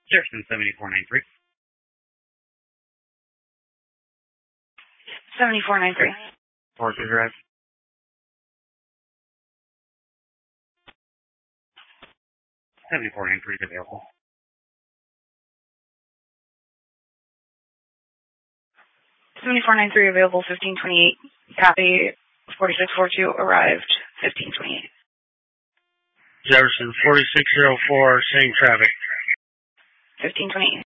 Jefferson 7493. 7493. Parker Drive. 7493 is available. 7493 available, 1528. Copy. 4642 arrived, 1528. Jefferson 4604, same traffic. 1528.